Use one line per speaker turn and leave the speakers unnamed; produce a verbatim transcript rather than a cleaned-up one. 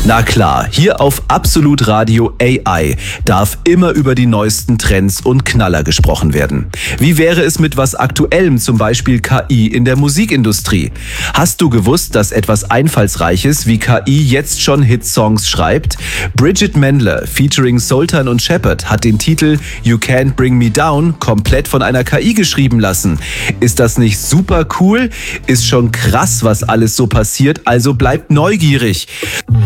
Na klar, hier auf Absolut Radio A I darf immer über die neuesten Trends und Knaller gesprochen werden. Wie wäre es mit was Aktuellem, zum Beispiel K I in der Musikindustrie? Hast du gewusst, dass etwas Einfallsreiches wie K I jetzt schon Hitsongs schreibt? Bridget Mendler featuring Sultan und Shepard hat den Titel You Can't Bring Me Down komplett von einer K I geschrieben lassen. Ist das nicht super cool? Ist schon krass, was alles so passiert, also bleibt neugierig.